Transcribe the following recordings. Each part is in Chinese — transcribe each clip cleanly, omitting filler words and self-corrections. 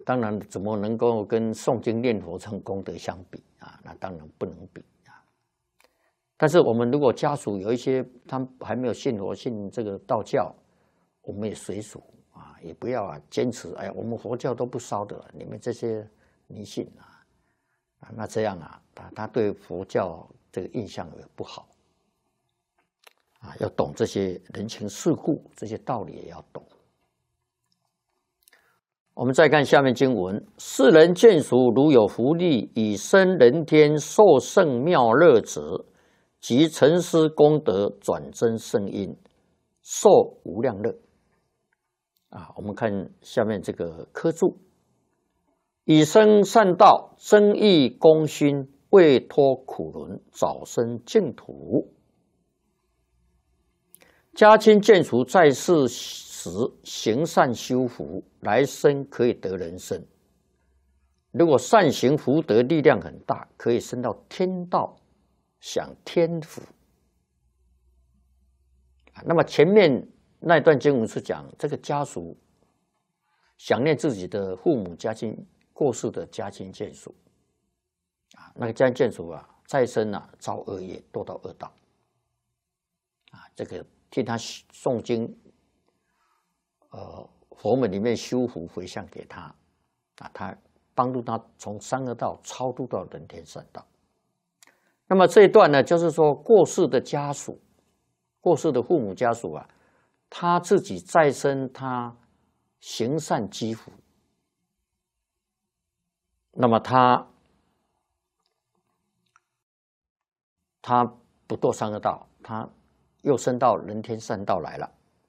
当然，怎么能够跟诵经念佛这种功德相比啊？那当然不能比啊。但是我们如果家属有一些他们还没有信佛、信这个道教，我们也随俗啊，也不要坚持。哎呀，我们佛教都不烧的，你们这些迷信那这样他对佛教这个印象也不好啊。要懂这些人情世故，这些道理也要懂。我们再看下面经文：世人眷属如有福利，以生人天受胜妙乐者，即成师功德转增圣因，受无量乐。我们看下面这个科注：以生善道，增益功勋，未脱苦轮，早生净土。家亲眷属在世时行善修福，来生可以得人身。如果善行福德力量很大，可以升到天道，享天福。那么前面那段经文是讲这个家属想念自己的父母家亲过世的家亲眷属那个家亲眷属再生造恶业，堕到恶道这个替他诵经，佛门里面修福回向给他他帮助他从三恶道超度到人天善道。那么这一段呢，就是说过世的家属，过世的父母家属他自己再生，他行善积福，那么他不堕三恶道，他又升到人天善道来了。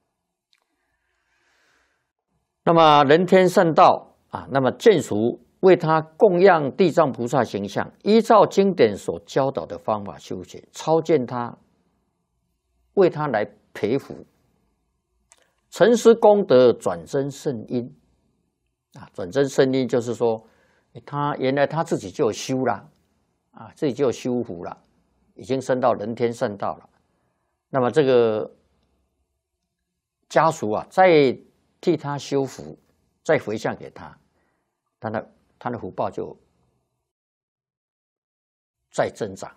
那么人天善道那么眷属为他供养地藏菩萨形象，依照经典所教导的方法修学，超荐他，为他来培福，成师功德转增圣因转增圣因就是说，他原来他自己就有修了自己就有修福了，已经升到人天善道了。那么这个家属再替他修福，再回向给他，他的福报就再增长了。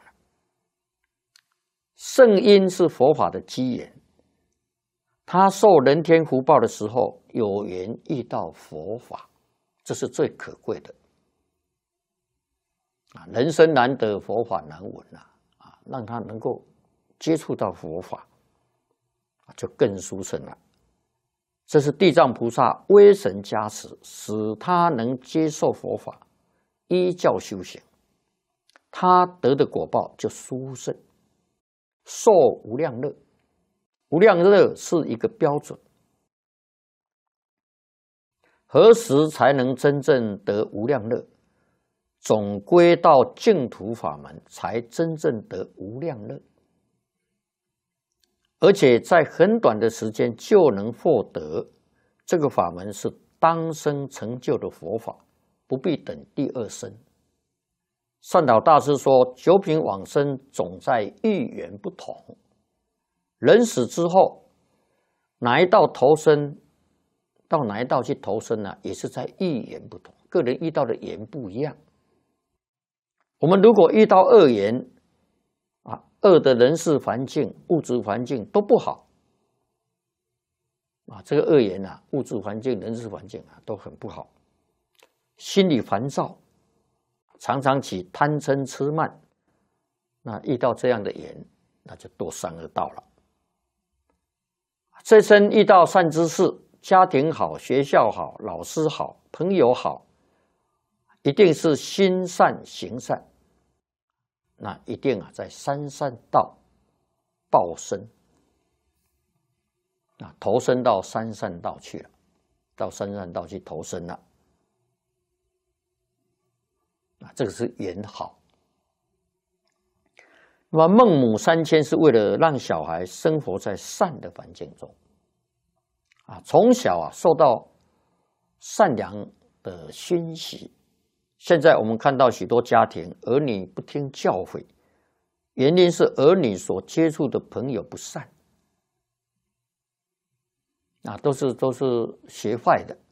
圣因是佛法的机缘，他受人天福报的时候，有缘遇到佛法，这是最可贵的人生难得，佛法难闻让他能够接触到佛法，就更殊胜了。这是地藏菩萨威神加持，使他能接受佛法，依教修行，他得的果报就殊胜，受无量乐。无量乐是一个标准，何时才能真正得无量乐？总归到净土法门，才真正得无量乐，而且在很短的时间就能获得。这个法门是当生成就的佛法，不必等第二生。善导大师说，九品往生总在遇缘不同，人死之后哪一道投生，到哪一道去投生也是在遇缘不同，个人遇到的缘不一样。我们如果遇到恶缘恶的人事环境、物质环境都不好这个恶缘物质环境、人事环境都很不好，心里烦躁，常常起贪嗔痴慢，那遇到这样的缘，那就堕三恶道了。这生遇到善知识，家庭好，学校好，老师好，朋友好，一定是心善行善，那一定在三善道报身投身到三善道去了，到三善道去投身了这个是缘好。那么孟母三迁是为了让小孩生活在善的环境中从小受到善良的熏习。现在我们看到许多家庭儿女不听教诲，原因是儿女所接触的朋友不善都是学坏的